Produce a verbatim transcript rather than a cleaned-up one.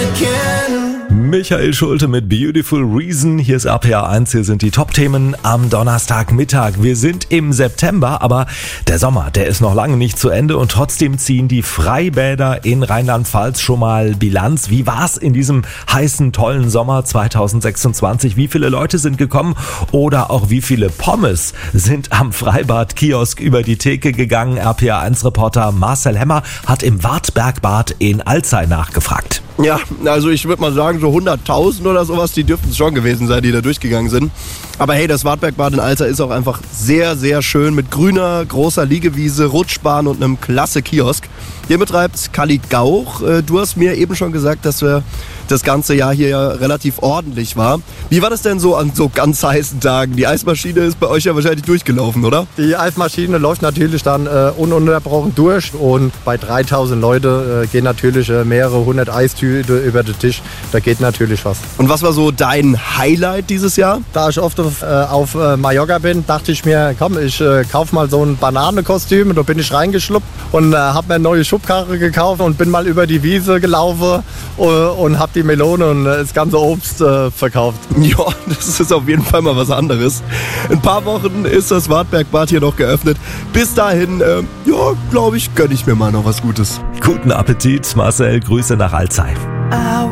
Michael Schulte mit Beautiful Reason. Hier ist R P R eins, hier sind die Top-Themen am Donnerstagmittag. Wir sind im September, aber der Sommer, der ist noch lange nicht zu Ende und trotzdem ziehen die Freibäder in Rheinland-Pfalz schon mal Bilanz. Wie war's in diesem heißen, tollen Sommer zweitausendsechsundzwanzig? Wie viele Leute sind gekommen oder auch wie viele Pommes sind am Freibad-Kiosk über die Theke gegangen? R P R eins-Reporter Marcel Hemmer hat im Wartbergbad in Alzey nachgefragt. Ja, also ich würde mal sagen, so hunderttausend oder sowas, die dürften es schon gewesen sein, die da durchgegangen sind. Aber hey, das Wartbergbad in Alzey ist auch einfach sehr, sehr schön mit grüner, großer Liegewiese, Rutschbahn und einem klasse Kiosk. Den betreibt Kalli Gauch. Du hast mir eben schon gesagt, dass wir das ganze Jahr hier ja relativ ordentlich war. Wie war das denn so an so ganz heißen Tagen? Die Eismaschine ist bei euch ja wahrscheinlich durchgelaufen, oder? Die Eismaschine läuft natürlich dann äh, ununterbrochen durch und bei dreitausend Leute äh, gehen natürlich äh, mehrere hundert Eistüte über den Tisch. Da geht natürlich was. Und was war so dein Highlight dieses Jahr? Da ich oft auf, äh, auf äh, Mallorca bin, dachte ich mir, komm, ich äh, kauf mal so ein Bananenkostüm. Und da bin ich reingeschluppt und äh, habe mir eine neue Schubkarre gekauft und bin mal über die Wiese gelaufen äh, und habe die Melone und äh, das ganze Obst äh, verkauft. Ja, das ist auf jeden Fall mal was anderes. In ein paar Wochen ist das Wartbergbad hier noch geöffnet. Bis dahin, äh, ja, glaube ich, gönne ich mir mal noch was Gutes. Guten Appetit, Marcel. Grüße nach Alzey.